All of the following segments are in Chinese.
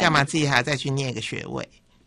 干嘛自己还要再去念一个学位？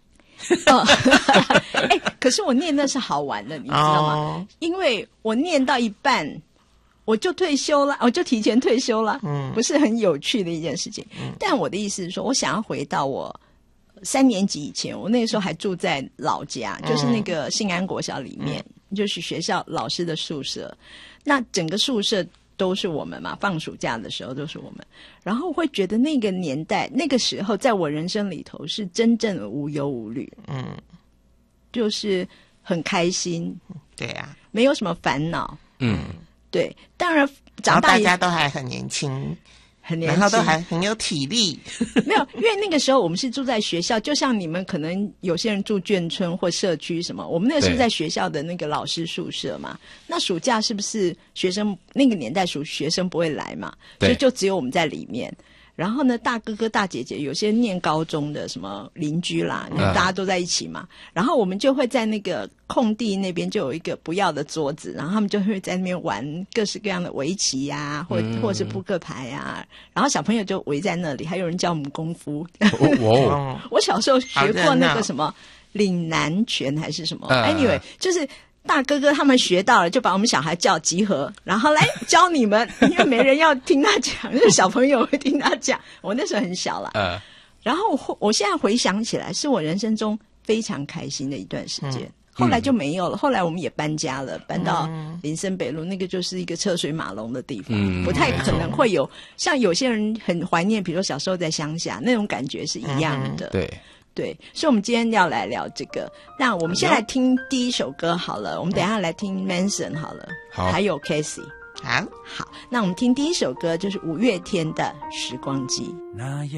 可是我念那是好玩的，你知道吗？因为我念到一半我就退休了，我就提前退休了，不是很有趣的一件事情。但我的意思是说，我想要回到我3年级以前，我那个时候还住在老家，就是那个信安国小里面，就是学校老师的宿舍。那整个宿舍都是我们嘛，放暑假的时候都是我们。然后会觉得那个年代那个时候在我人生里头是真正的无忧无虑，就是很开心， 对啊， 没有什么烦恼，对。当然长大大家都还很年轻， 很年轻， 然后都还很有体力。 没有，因为那个时候我们是住在学校，就像你们可能有些人住眷村或社区什么，我们那个是在学校的那个老师宿舍嘛。那暑假是不是学生那个年代学生不会来嘛，所以就只有我们在里面。然后呢，大哥哥大姐姐有些念高中的什么邻居啦，大家都在一起嘛。然后我们就会在那个空地那边就有一个不要的桌子，然后他们就会在那边玩各式各样的围棋呀，或者是扑克牌呀。然后小朋友就围在那里，还有人教我们功夫。我小时候学过那个什么岭南拳还是什么，anyway 就是大哥哥他们学到了，就把我们小孩叫集合，然后来教你们，因为没人要听他讲，就是小朋友会听他讲。我那时候很小了，然后我现在回想起来，是我人生中非常开心的一段时间。后来就没有了，后来我们也搬家了，搬到林森北路，那个就是一个车水马龙的地方，不太可能会有像有些人很怀念，比如说小时候在乡下那种感觉是一样的。对，所以我们今天要来聊这个。那我们先来听第一首歌好了，我们等一下来听 Manson 好了，还有 Casey。好，那我们听第一首歌就是五月天的《时光机》。